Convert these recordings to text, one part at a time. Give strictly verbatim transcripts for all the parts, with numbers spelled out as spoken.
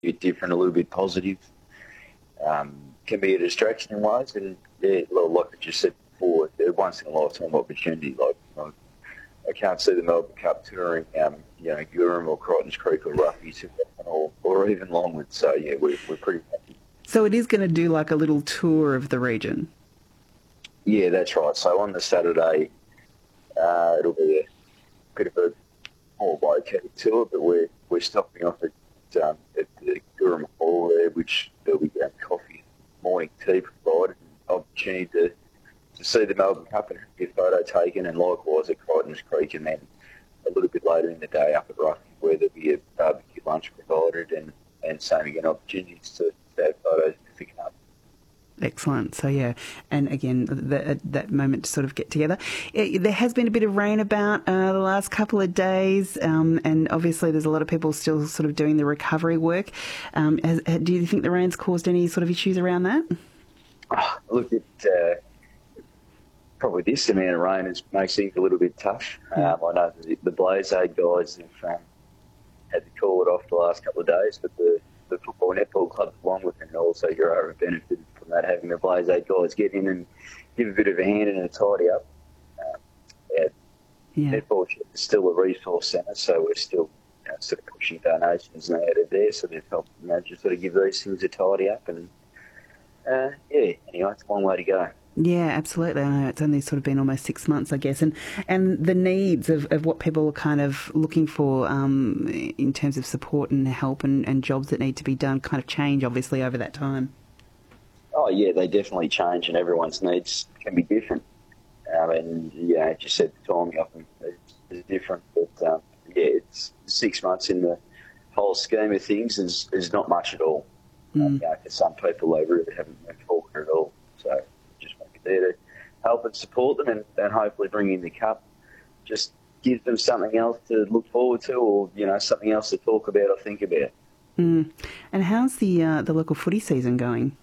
bit different, a little bit positive. Um, can be a distraction in ways, and yeah, like I just said before, a once in a lifetime opportunity. Like, like I can't see the Melbourne Cup touring, um, you know, Goram or Crichtons Creek or Ruffy too often, or, or even Longwood. So yeah, we're we're pretty happy. So it is going to do like a little tour of the region. Yeah, that's right. So on the Saturday, uh, it'll be a bit of a more low-key tour, but we're we're stopping off at, um, at the Goram Hall there, which there'll be um, coffee, morning tea provided, and opportunity to, to see the Melbourne Cup and get a photo taken, and likewise at Crichtons Creek, and then a little bit later in the day up at Ruffy, where there'll be a barbecue lunch provided, and, and same again, opportunities to, to have photos picking up. Excellent. So, yeah, and again, the, that moment to sort of get together. It, there has been a bit of rain about uh, the last couple of days, um, and obviously there's a lot of people still sort of doing the recovery work. Um, has, do you think the rain's caused any sort of issues around that? Oh, look, it, uh, probably this amount of rain is, makes things a little bit tough. Yeah. Um, I know the, the Blaze Aid guys have um, had to call it off the last couple of days, but the, the Football Netball Club along with it, and also Hero have benefited from that, having the Blaze Aid guys get in and give a bit of a hand and a tidy up. Um, yeah, yeah. Netball is still a resource centre, so we're still you know, sort of pushing donations now out of there, so they've helped you know, just sort of give these things a tidy up. And uh, yeah, anyway, it's a long way to go. Yeah, absolutely. I know it's only sort of been almost six months, I guess, and and the needs of, of what people are kind of looking for um, in terms of support and help and, and jobs that need to be done kind of change, obviously, over that time. Oh, yeah, they definitely change, and everyone's needs can be different. Um, and, yeah, as you said, the timing of them is, is different. But, um, yeah, it's six months in the whole scheme of things is, is not much at all. Mm. Um, you know, for some people, they really haven't been forward at all. So just want to be there to help and support them, and, and hopefully bring in the cup. Just give them something else to look forward to, or, you know, something else to talk about or think about. Mm. And how's the uh, the local footy season going?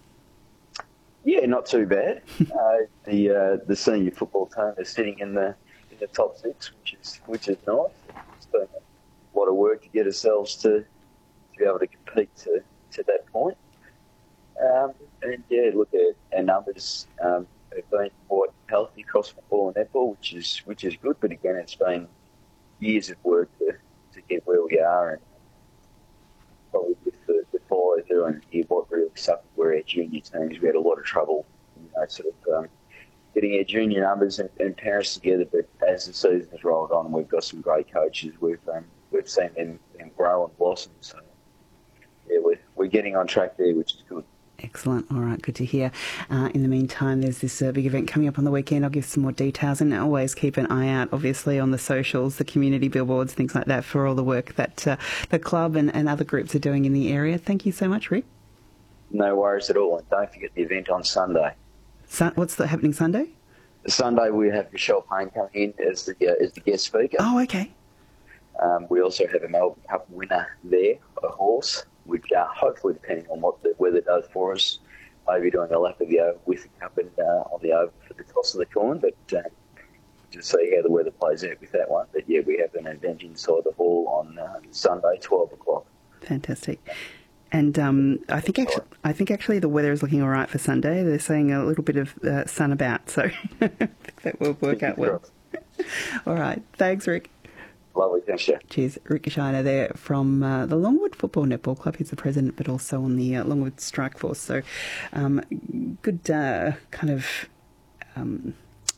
Yeah, not too bad. uh, the uh, the senior football team is sitting in the in the top six, which is which is nice. It's been a lot of work to get ourselves to, to be able to compete to, to that point. Um, and yeah, look at our numbers um, have been quite healthy across football and netball, which is which is good. But again, it's been years of work to, to get where we are, and probably with the, the follow through and yeah, what really suffered were our junior teams. We had a lot of trouble, you know, sort of um, getting our junior numbers and, and parents together. But as the season has rolled on, we've got some great coaches. We've um, we've seen them, them grow and blossom. So yeah, we're we're getting on track there, which is good. Excellent. All right, good to hear. Uh, in the meantime, there's this uh, big event coming up on the weekend. I'll give some more details, and always keep an eye out, obviously, on the socials, the community billboards, things like that, for all the work that uh, the club and, and other groups are doing in the area. Thank you so much, Rick. No worries at all. And don't forget the event on Sunday. Sun- what's the, happening Sunday? Sunday we have Michelle Payne coming in as the uh, as the guest speaker. Oh, okay. Um, we also have a Melbourne Cup winner there, a horse, which uh, hopefully, depending on what the weather does for us, maybe doing a lap of the oval with the cup and uh, on the oval for the toss of the coin. But uh, just see how the weather plays out with that one. But yeah, we have an event inside the hall on uh, Sunday, twelve o'clock. Fantastic. And um, I think actually, I think actually the weather is looking all right for Sunday. They're saying a little bit of uh, sun about, so I think that will work out well. All right. Thanks, Rick. Lovely, thanks, Jeff. Cheers. Rick Shiner there from uh, the Longwood Football Netball Club. He's the president, but also on the uh, Longwood Strike Force. So um, good uh, kind of um,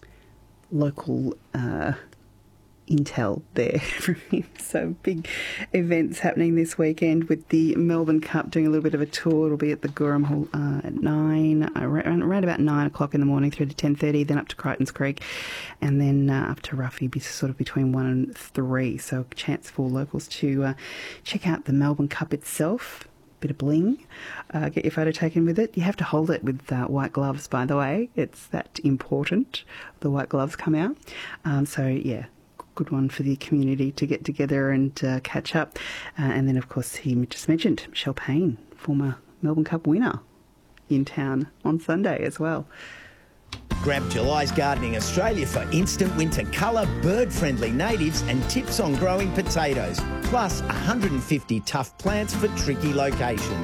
local uh, intel there from him. So big events happening this weekend with the Melbourne Cup doing a little bit of a tour. It'll be at the Goram Hall uh, at nine, around, around about nine o'clock in the morning through to ten thirty, then up to Crichtons Creek, and then uh, up to Ruffy, be sort of between one and three. So a chance for locals to uh, check out the Melbourne Cup itself. Bit of bling, uh, get your photo taken with it. You have to hold it with uh, white gloves, by the way. It's that important. The white gloves come out. Um, so yeah, good one for the community to get together and uh, catch up. Uh, and then, of course, he just mentioned Michelle Payne, former Melbourne Cup winner, in town on Sunday as well. Grab July's Gardening Australia for instant winter colour, bird-friendly natives and tips on growing potatoes, plus one hundred fifty tough plants for tricky locations.